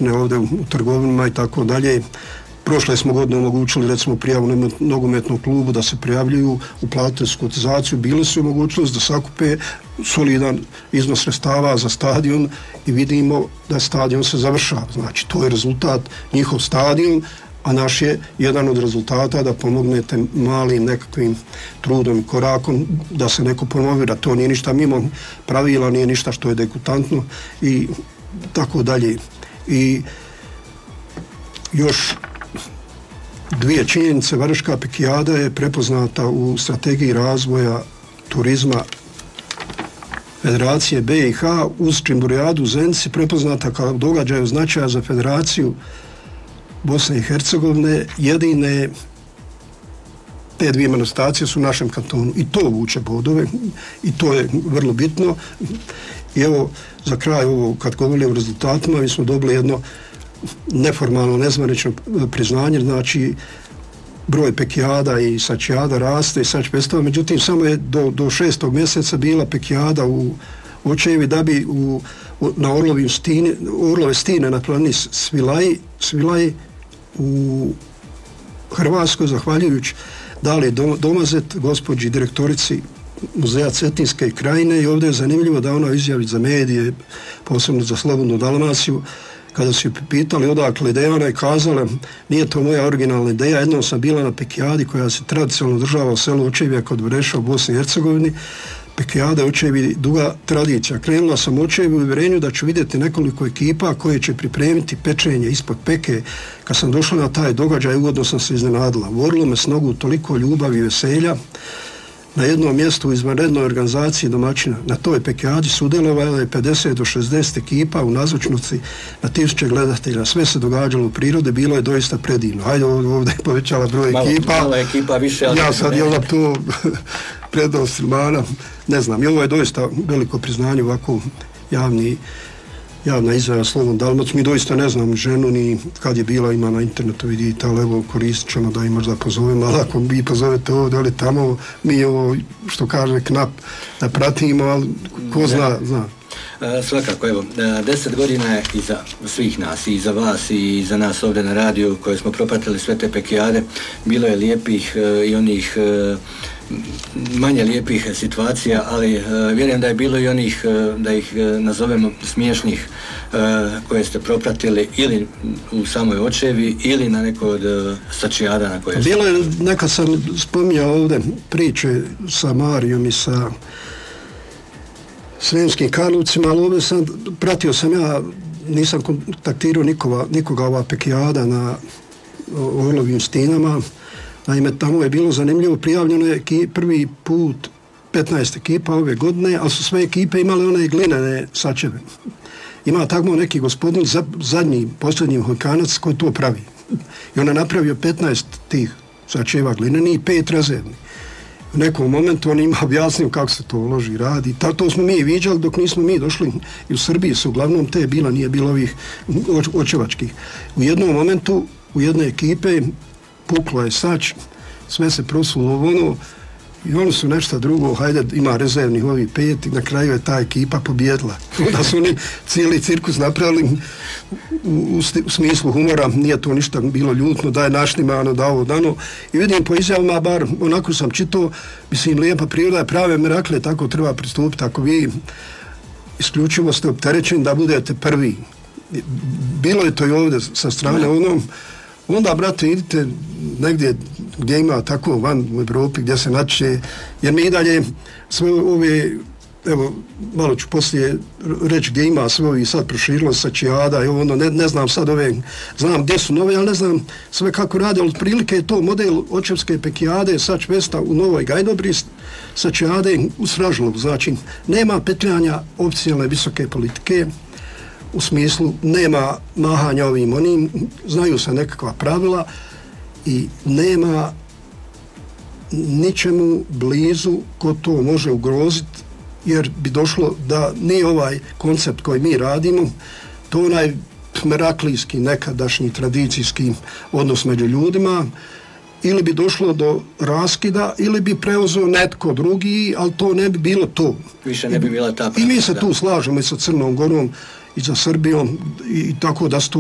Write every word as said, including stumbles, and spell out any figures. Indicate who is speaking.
Speaker 1: domaćine ovdje u trgovinama i tako dalje. Prošle smo godine omogućili recimo prijavu na nogometnom klubu da se prijavljuju, uplatili su kotizaciju, bili su mogućnost da sakupe solidan iznos sredstava za stadion i vidimo da stadion se završava. Znači to je rezultat, njihov stadion, a naš je jedan od rezultata da pomognete malim nekakvim trudom i korakom da se neko promovira. To nije ništa mimo pravila, nije ništa što je degutantno i tako dalje. I još dvije činjenice. Vareška pekijada je prepoznata u strategiji razvoja turizma Federacije B i H uz Čimburijadu u Zenici, prepoznata kao događaj od značaja za Federaciju Bosne i Hercegovine. Jedine te dvije manifestacije su u našem kantonu i to vuče bodove i to je vrlo bitno. I evo, za kraj ovo, kad govorimo o rezultatima, mi smo dobili jedno neformalno, nezvanično priznanje, znači broj pekijada i sačijada raste i sač festivala, međutim samo je do, do šestog mjeseca bila pekijada u Očevi da bi u, u, na Orlovim stine, Orlove stine na planini Svilaji, Svilaji u Hrvatskoj, zahvaljujući Dali Domazet, gospođi direktorici Muzeja Cetinske krajine, i ovdje je zanimljivo da ona izjavi za medije, posebno za Slobodnu Dalmaciju, kada su ju pitali odakle ideja, ona je kazala, nije to moja originalna ideja, jednom sam bila na pekijadi koja se tradicionalno održava u selu Očevija kod Vreša u Bosni i Hercegovini. Pekijada Očevi duga tradicija. Krenula sam Očevi u uvjerenju da ću vidjeti nekoliko ekipa koje će pripremiti pečenje ispod peke. Kad sam došla na taj događaj, ugodno sam se iznenadila. Vodilo me s nogu toliko ljubavi i veselja. Na jednom mjestu u izvanrednoj organizaciji domaćina na toj pekijadi sudjelovalo je pedeset do šezdeset ekipa u nazočnosti na tisuće gledatelja. Sve se događalo u prirode, bilo je doista predivno. Hajde, ovdje je povećala broj
Speaker 2: malo,
Speaker 1: ekipa.
Speaker 2: Malo ekipa više, ali
Speaker 1: ja sad jel to prednost Silmana, ne znam. I ovo je doista veliko priznanje ovako javni javna izjava Slobodnom Dalmaciju. Mi doista ne znam ženu ni kad je bila, ima na internetu, vidite, ali evo koristit ćemo da i možda pozovemo, ali ako vi pozovete ovdje ili tamo, mi ovo što kaže knap da pratimo, ali ko zna, zna.
Speaker 2: E, svakako, evo, deset godina je iza svih nas, i za vas i za nas ovdje na radiju koje smo propratili sve te pekijade. Bilo je lijepih e, i onih e, manje lijepih situacija, ali e, vjerujem da je bilo i onih, e, da ih e, nazovemo smiješnih, e, koje ste propratili ili u samoj Očevi ili na neko od e, sačijada na koje ste...
Speaker 1: Bilo je, nekad sam spominjao ovdje priče sa Marijom i sa Sremskim Karlovcima, ali ovdje sam, pratio sam ja, nisam kontaktirao nikoga, nikoga ova pekijada na Orlovim stinama. Naime, tamo je bilo zanimljivo, prijavljeno je ki, prvi put petnaest ekipa ove godine, ali su sve ekipe imale one glinene sačeve. Ima tako neki gospodin, za, zadnji, posljednji Hojkanac koji to pravi. I on je napravio petnaest tih sačeva glineni i pet rezervni. U nekom momentu on ima objasnio kako se to uloži, radi. Ta, to smo mi viđali dok nismo mi došli. I u Srbiji su uglavnom te bila, nije bilo ovih očevačkih. U jednom momentu, u jedne ekipe, puklo je sač, sve se prosulo ono i oni su nešto drugo, hajde, ima rezervnih ovih pet i na kraju je ta ekipa pobjedila. Da su oni cijeli cirkus napravili u, u, u smislu humora, nije to ništa bilo ljutno, da je naštimano, da ovo dano. I vidim po izjavama, bar onako sam čitao, mislim, lijepa priroda je prave mirakle, tako treba pristupiti. Ako vi isključivo ste opterećeni da budete prvi, bilo je to i ovdje sa strane onom, onda, brate, idite negdje gdje ima tako van u Evropi, gdje se naće, jer mi i dalje sve ove, evo, malo ću poslije reći gdje ima sve ovi sad proširilo sačijada i ono, ne, ne znam sad ove, znam gdje su nove, ali ne znam sve kako rade, ali otprilike je to model Očevske pekijade, sač festa u Novoj Gajdobri, sačijade u Sražlovu, znači nema petljanja oficijalne visoke politike, u smislu nema mahanja ovim onim, znaju se nekakva pravila i nema ničemu blizu ko to može ugroziti, jer bi došlo da nije ovaj koncept koji mi radimo, to onaj meraklijski nekadašnji tradicijski odnos među ljudima, ili bi došlo do raskida, ili bi preuzeo netko drugi, ali to ne bi bilo to.
Speaker 2: Više ne bi bila ta
Speaker 1: pravda. I mi se tu slažemo i sa Crnom Gorom i za Srbijom i tako da su to